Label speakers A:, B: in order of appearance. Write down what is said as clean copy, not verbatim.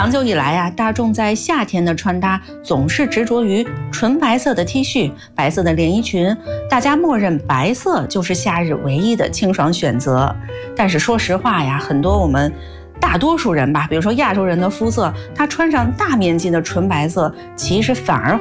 A: 长久以来啊，大众在夏天的穿搭总是执着于纯白色的 T 恤、白色的连衣裙，大家默认白色就是夏日唯一的清爽选择。但是说实话呀，大多数人吧，比如说亚洲人的肤色，他穿上大面积的纯白色，其实反而